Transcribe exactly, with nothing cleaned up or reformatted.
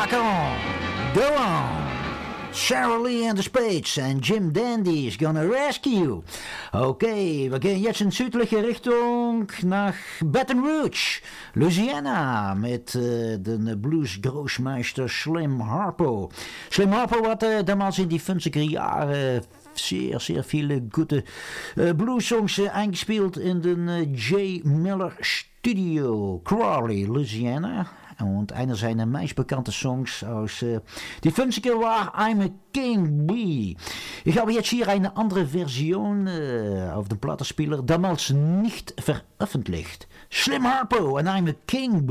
Rock on, go on. Sarah Lee and the Spades en Jim Dandy is gonna rescue you. Oké, okay, we gaan jetzt in zuidelijke richting naar Baton Rouge, Louisiana, met uh, de bluesgrootmeester Slim Harpo. Slim Harpo had uh, damals in die vijftiger jaren zeer, zeer viele goede uh, bluessongs uh, eingespeeld in de uh, J. Miller Studio, Crawley, Louisiana. Und einer seiner meist bekannten Songs aus äh, die fünfziger war I'm a King Bee. Ich habe jetzt hier eine andere Version äh, auf dem Plattenspieler, damals nicht veröffentlicht. Slim Harpo and I'm a King Bee.